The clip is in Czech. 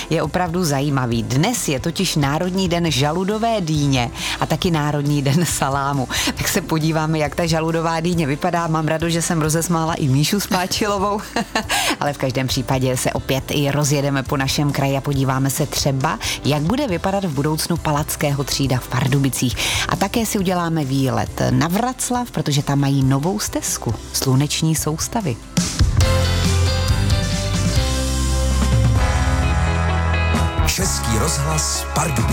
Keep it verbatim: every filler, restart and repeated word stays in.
je opravdu zajímavý. Dnes je totiž Národní den žaludové dýně a taky Národní den salámu. Tak se podíváme, jak ta žaludová dýně vypadá. Mám radost, že jsem rozesmála i Míšu Spáčilovou, ale v každém případě se opět i rozjedeme po našem kraji a podíváme se třeba, jak bude vypadat v budoucnu Palackého třída v Pardubicích. A také si uděláme výlet na Vraclav, protože tam mají novou stezku sluneční soustavy. Český rozhlas Pardubice.